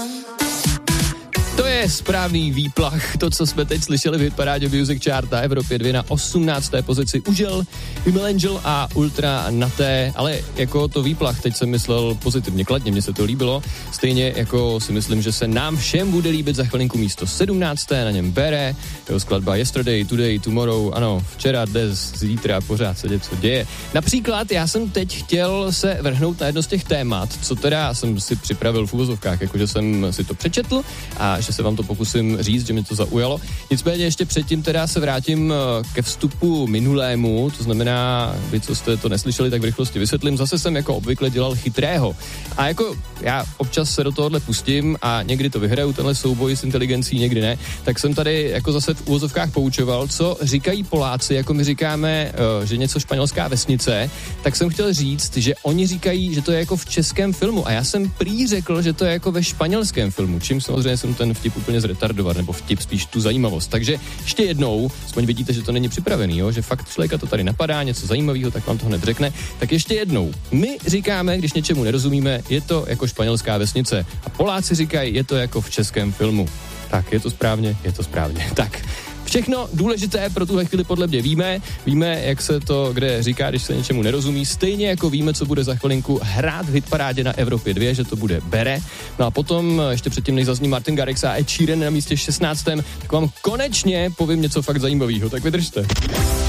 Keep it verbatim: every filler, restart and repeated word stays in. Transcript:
To je správný výplach, to, co jsme teď slyšeli v hitparádě Music Chart na Evropě dva na osmnácté pozici. Užel, Female Angel a Ultra Naté, ale jako to výplach, teď jsem myslel pozitivně, kladně, mně se to líbilo. Stejně jako si myslím, že se nám všem bude líbit za chvilinku místo sedmnácté, na něm Bere, jeho skladba Yesterday, Today, Tomorrow, ano, včera, dnes, zítra, pořád se něco děje. Například já jsem teď chtěl se vrhnout na jedno z těch témat, co teda jsem si připravil v uvozovkách, jakože jsem si to přečetl a že se vám to pokusím říct, že mě to zaujalo. Nicméně ještě předtím teda se vrátím ke vstupu minulému, to znamená, vy, co jste to neslyšeli, tak v rychlosti vysvětlím. Zase jsem jako obvykle dělal chytrého. A jako já občas se do tohohle pustím a někdy to vyhraju, tenhle souboj s inteligencí, někdy ne, tak jsem tady jako zase v úvozovkách poučoval, co říkají Poláci, jako my říkáme, že něco španělská vesnice, tak jsem chtěl říct, že oni říkají, že to je jako v českém filmu a já jsem prý řekl, že to je jako ve španělském filmu, čím samozřejmě jsem ten vtip úplně zretardovat, nebo vtip spíš tu zajímavost. Takže ještě jednou, aspoň vidíte, že to není připravený, jo? Že fakt člověka to tady napadá, něco zajímavého, tak vám to hned řekne. Tak ještě jednou, my říkáme, když něčemu nerozumíme, je to jako španělská vesnice a Poláci říkají, je to jako v českém filmu. Tak, je to správně, je to správně. Tak, všechno důležité pro tuhle chvíli podle mě víme. Víme, jak se to kde říká, když se něčemu nerozumí. Stejně jako víme, co bude za chvilinku hrát v hitparádě na Evropě dva, že to bude Bere. No a potom, ještě předtím, než zazní Martin Garrix a Ed Sheeran na místě šestnáctém, tak vám konečně povím něco fakt zajímavého. Tak vydržte.